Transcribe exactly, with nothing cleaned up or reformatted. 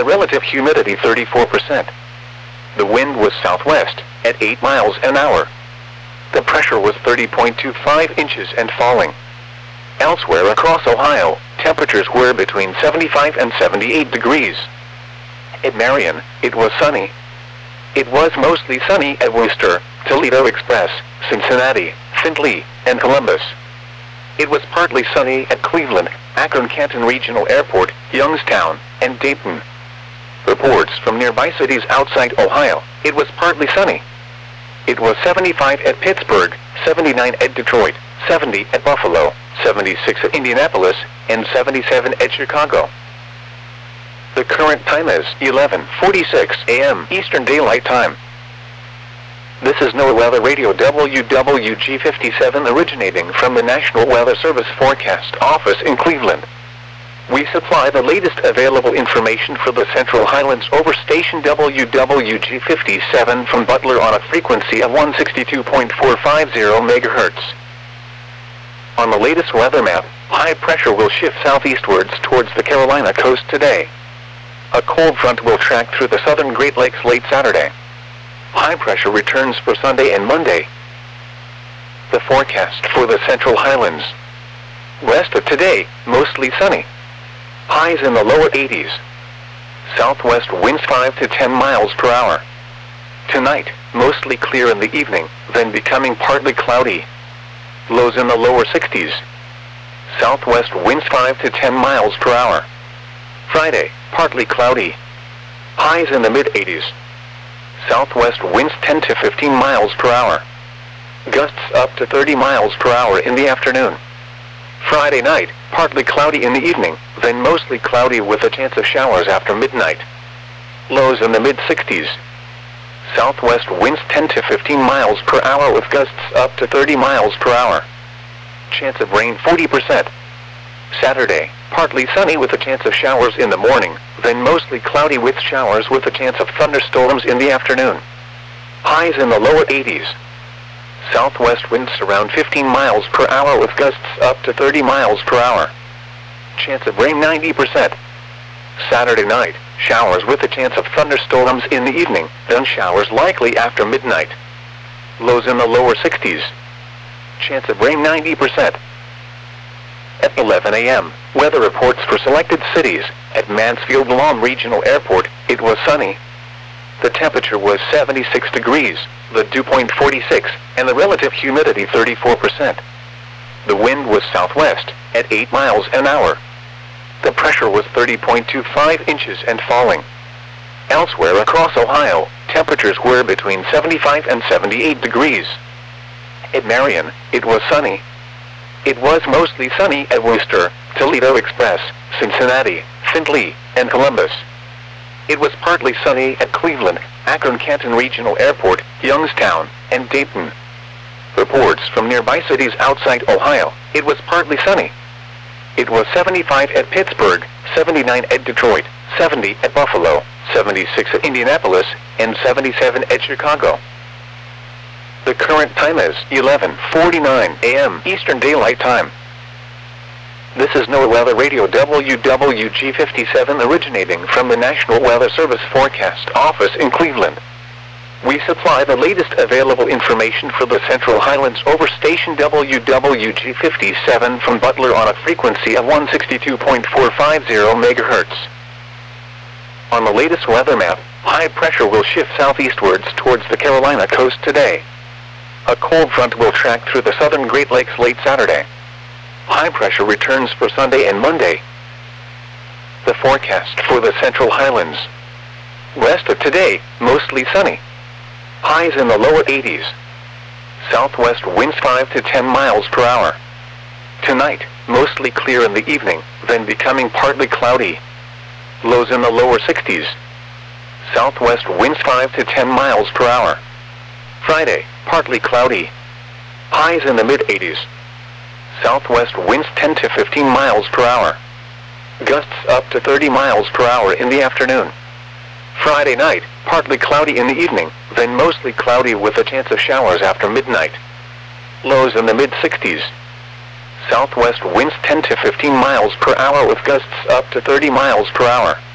the relative humidity thirty-four percent. The wind was southwest, at eight miles an hour. The pressure was thirty point two five inches and falling. Elsewhere across Ohio, temperatures were between seventy-five and seventy-eight degrees. At Marion, it was sunny. It was mostly sunny at Worcester, Toledo Express, Cincinnati, Findlay, and Columbus. It was partly sunny at Cleveland, Akron-Canton Regional Airport, Youngstown, and Dayton. Reports from nearby cities outside Ohio, it was partly sunny. It was seventy-five at Pittsburgh, seventy-nine at Detroit, seventy at Buffalo, seventy-six at Indianapolis, and seventy-seven at Chicago. The current time is eleven forty-six a m Eastern Daylight Time. This is NOAA Weather Radio W W G fifty-seven originating from the National Weather Service Forecast Office in Cleveland. We supply the latest available information for the Central Highlands over station W W G fifty-seven from Butler on a frequency of one sixty-two point four five zero megahertz. On the latest weather map, high pressure will shift southeastwards towards the Carolina coast today. A cold front will track through the southern Great Lakes late Saturday. High pressure returns for Sunday and Monday. The forecast for the Central Highlands. West of today, mostly sunny. Highs in the lower eighties. Southwest winds five to ten miles per hour. Tonight, mostly clear in the evening, then becoming partly cloudy. Lows in the lower sixties. Southwest winds five to ten miles per hour. Friday, partly cloudy. Highs in the mid eighties. Southwest winds ten to fifteen miles per hour. Gusts up to thirty miles per hour in the afternoon. Friday night, partly cloudy in the evening, then mostly cloudy with a chance of showers after midnight. Lows in the mid sixties. Southwest winds ten to fifteen miles per hour with gusts up to thirty miles per hour. Chance of rain forty percent. Saturday, partly sunny with a chance of showers in the morning, then mostly cloudy with showers with a chance of thunderstorms in the afternoon. Highs in the lower eighties. Southwest winds around fifteen miles per hour with gusts up to thirty miles per hour. Chance of rain ninety percent. Saturday night, showers with a chance of thunderstorms in the evening, then showers likely after midnight. Lows in the lower sixties. Chance of rain ninety percent. At eleven a m, weather reports for selected cities. At Mansfield-Lom Regional Airport, it was sunny. The temperature was seventy-six degrees, the dew point forty-six, and the relative humidity thirty-four percent. The wind was southwest, at eight miles an hour. The pressure was thirty point two five inches and falling. Elsewhere across Ohio, temperatures were between seventy-five and seventy-eight degrees. At Marion, it was sunny. It was mostly sunny at Worcester, Toledo Express, Cincinnati, Findlay, and Columbus. It was partly sunny at Cleveland, Akron-Canton Regional Airport, Youngstown, and Dayton. Reports from nearby cities outside Ohio, it was partly sunny. It was seventy-five at Pittsburgh, seventy-nine at Detroit, seventy at Buffalo, seventy-six at Indianapolis, and seventy-seven at Chicago. The current time is eleven forty-nine a m Eastern Daylight Time. This is NOAA Weather Radio W W G fifty-seven originating from the National Weather Service Forecast Office in Cleveland. We supply the latest available information for the Central Highlands over station W W G fifty-seven from Butler on a frequency of one sixty-two point four five zero megahertz. On the latest weather map, high pressure will shift southeastwards towards the Carolina coast today. A cold front will track through the southern Great Lakes late Saturday. High pressure returns for Sunday and Monday. The forecast for the Central Highlands. West of today, mostly sunny. Highs in the lower eighties. Southwest winds five to ten miles per hour. Tonight, mostly clear in the evening, then becoming partly cloudy. Lows in the lower sixties. Southwest winds five to ten miles per hour. Friday, partly cloudy. Highs in the mid eighties. Southwest winds ten to fifteen miles per hour. Gusts up to thirty miles per hour in the afternoon. Friday night, partly cloudy in the evening, then mostly cloudy with a chance of showers after midnight. Lows in the mid sixties. Southwest winds ten to fifteen miles per hour with gusts up to thirty miles per hour.